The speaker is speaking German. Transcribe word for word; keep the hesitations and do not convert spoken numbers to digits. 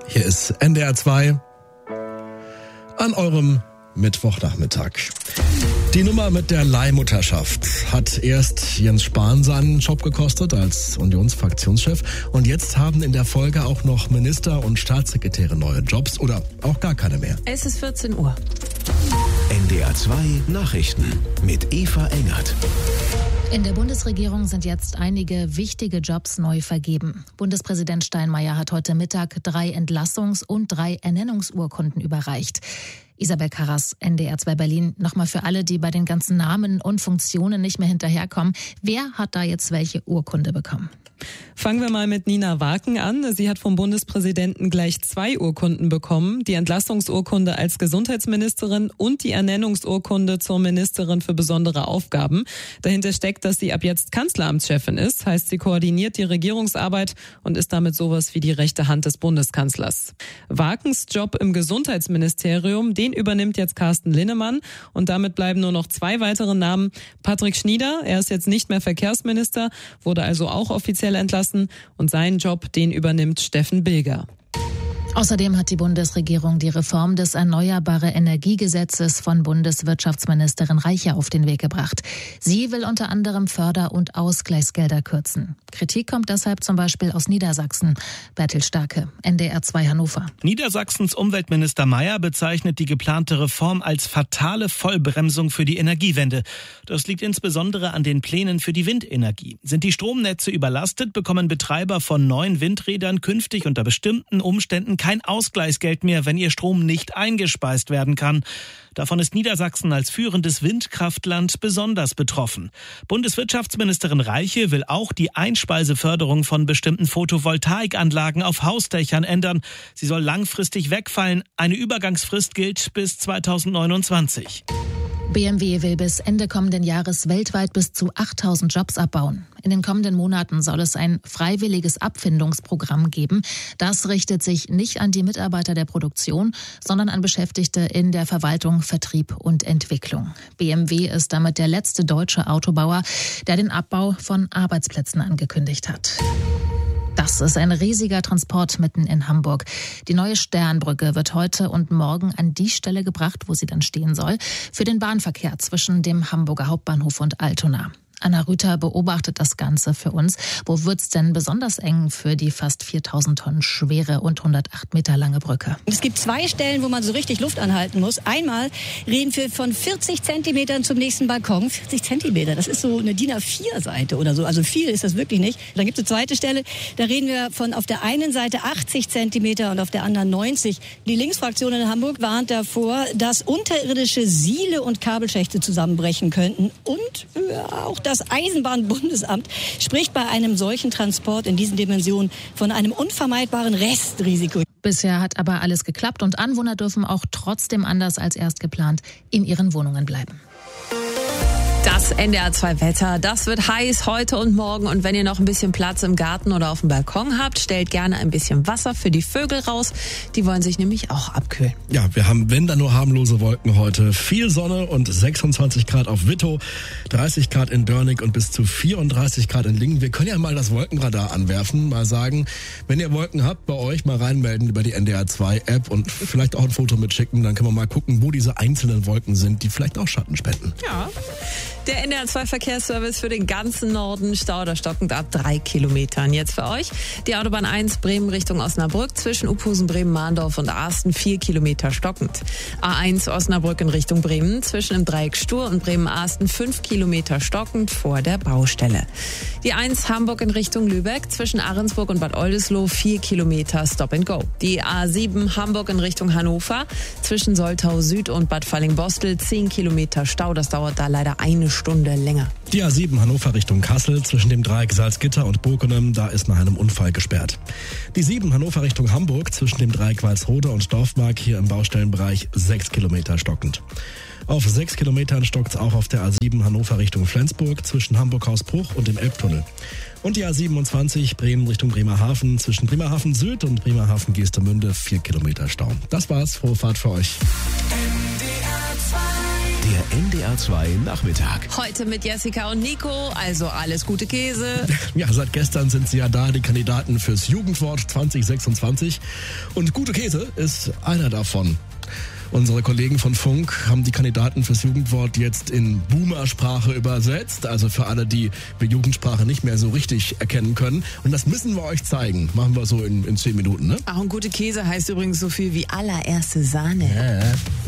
Hier ist N D R zwei an eurem Mittwochnachmittag. Die Nummer mit der Leihmutterschaft hat erst Jens Spahn seinen Job gekostet als Unionsfraktionschef und jetzt haben in der Folge auch noch Minister und Staatssekretäre neue Jobs oder auch gar keine mehr. Es ist vierzehn Uhr. N D R zwei Nachrichten mit Eva Engert. In der Bundesregierung sind jetzt einige wichtige Jobs neu vergeben. Bundespräsident Steinmeier hat heute Mittag drei Entlassungs- und drei Ernennungsurkunden überreicht. Isabel Karras, N D R zwei Berlin. Nochmal für alle, die bei den ganzen Namen und Funktionen nicht mehr hinterherkommen. Wer hat da jetzt welche Urkunde bekommen? Fangen wir mal mit Nina Waken an. Sie hat vom Bundespräsidenten gleich zwei Urkunden bekommen. Die Entlastungsurkunde als Gesundheitsministerin und die Ernennungsurkunde zur Ministerin für besondere Aufgaben. Dahinter steckt, dass sie ab jetzt Kanzleramtschefin ist. Heißt, sie koordiniert die Regierungsarbeit und ist damit sowas wie die rechte Hand des Bundeskanzlers. Wakens Job im Gesundheitsministerium, den übernimmt jetzt Carsten Linnemann. Und damit bleiben nur noch zwei weitere Namen. Patrick Schnieder, er ist jetzt nicht mehr Verkehrsminister, wurde also auch offiziell entlassen und seinen Job, den übernimmt Steffen Bilger. Außerdem hat die Bundesregierung die Reform des Erneuerbare-Energiegesetzes von Bundeswirtschaftsministerin Reiche auf den Weg gebracht. Sie will unter anderem Förder- und Ausgleichsgelder kürzen. Kritik kommt deshalb zum Beispiel aus Niedersachsen. Bertil Starke, N D R zwei Hannover. Niedersachsens Umweltminister Mayer bezeichnet die geplante Reform als fatale Vollbremsung für die Energiewende. Das liegt insbesondere an den Plänen für die Windenergie. Sind die Stromnetze überlastet, bekommen Betreiber von neuen Windrädern künftig unter bestimmten Umständen kein Ausgleichsgeld mehr, wenn ihr Strom nicht eingespeist werden kann. Davon ist Niedersachsen als führendes Windkraftland besonders betroffen. Bundeswirtschaftsministerin Reiche will auch die Einspeiseförderung von bestimmten Photovoltaikanlagen auf Hausdächern ändern. Sie soll langfristig wegfallen. Eine Übergangsfrist gilt bis zweitausendneunundzwanzig. B M W will bis Ende kommenden Jahres weltweit bis zu achttausend Jobs abbauen. In den kommenden Monaten soll es ein freiwilliges Abfindungsprogramm geben. Das richtet sich nicht an die Mitarbeiter der Produktion, sondern an Beschäftigte in der Verwaltung, Vertrieb und Entwicklung. B M W ist damit der letzte deutsche Autobauer, der den Abbau von Arbeitsplätzen angekündigt hat. Das ist ein riesiger Transport mitten in Hamburg. Die neue Sternbrücke wird heute und morgen an die Stelle gebracht, wo sie dann stehen soll, für den Bahnverkehr zwischen dem Hamburger Hauptbahnhof und Altona. Anna Rüther beobachtet das Ganze für uns. Wo wird's denn besonders eng für die fast viertausend Tonnen schwere und hundertacht Meter lange Brücke? Es gibt zwei Stellen, wo man so richtig Luft anhalten muss. Einmal reden wir von vierzig Zentimetern zum nächsten Balkon. vierzig Zentimeter, das ist so eine D I N A vier Seite oder so. Also viel ist das wirklich nicht. Dann gibt es eine zweite Stelle, da reden wir von auf der einen Seite achtzig Zentimeter und auf der anderen neunzig. Die Linksfraktion in Hamburg warnt davor, dass unterirdische Siele und Kabelschächte zusammenbrechen könnten. Und ja, auch das Eisenbahnbundesamt spricht bei einem solchen Transport in diesen Dimensionen von einem unvermeidbaren Restrisiko. Bisher hat aber alles geklappt und Anwohner dürfen auch trotzdem anders als erst geplant in ihren Wohnungen bleiben. Das N D R zwei Wetter, das wird heiß heute und morgen. Und wenn ihr noch ein bisschen Platz im Garten oder auf dem Balkon habt, stellt gerne ein bisschen Wasser für die Vögel raus. Die wollen sich nämlich auch abkühlen. Ja, wir haben, wenn dann nur harmlose Wolken heute. Viel Sonne und sechsundzwanzig Grad auf Wittow, dreißig Grad in Dörnig und bis zu vierunddreißig Grad in Lingen. Wir können ja mal das Wolkenradar anwerfen, mal sagen, wenn ihr Wolken habt, bei euch mal reinmelden über die N D R zwei App und vielleicht auch ein Foto mitschicken. Dann können wir mal gucken, wo diese einzelnen Wolken sind, die vielleicht auch Schatten spenden. Ja. Der N D R zwei Verkehrsservice für den ganzen Norden, Stau oder stockend ab drei Kilometern. Jetzt für euch die Autobahn eins Bremen Richtung Osnabrück zwischen Uphusen, Bremen, Mahndorf und Arsten vier Kilometer stockend. A eins Osnabrück in Richtung Bremen zwischen dem Dreieck Stur und Bremen-Arsten fünf Kilometer stockend vor der Baustelle. Die eins Hamburg in Richtung Lübeck zwischen Ahrensburg und Bad Oldesloe vier Kilometer Stop and Go. Die A sieben Hamburg in Richtung Hannover zwischen Soltau Süd und Bad Falling-Bostel zehn Kilometer Stau. Das dauert da leider eine Stunde länger. Die A sieben Hannover Richtung Kassel zwischen dem Dreieck Salzgitter und Bokenem, da ist nach einem Unfall gesperrt. Die sieben Hannover Richtung Hamburg zwischen dem Dreieck Walsrode und Dorfmark hier im Baustellenbereich sechs Kilometer stockend. Auf sechs Kilometern stockt's auch auf der A sieben Hannover Richtung Flensburg zwischen Hamburg-Hausbruch und dem Elbtunnel. Und die A siebenundzwanzig Bremen Richtung Bremerhaven zwischen Bremerhaven Süd und Bremerhaven Geestemünde vier Kilometer Stau. Das war's, frohe Fahrt für euch. Der N D R zwei Nachmittag. Heute mit Jessica und Nico, also alles gute Käse. Ja, seit gestern sind sie ja da, die Kandidaten fürs Jugendwort zwanzig sechsundzwanzig. Und gute Käse ist einer davon. Unsere Kollegen von Funk haben die Kandidaten fürs Jugendwort jetzt in Boomer-Sprache übersetzt. Also für alle, die wir Jugendsprache nicht mehr so richtig erkennen können. Und das müssen wir euch zeigen. Machen wir so in, in zehn Minuten, ne? Ach, und gute Käse heißt übrigens so viel wie allererste Sahne. Ja.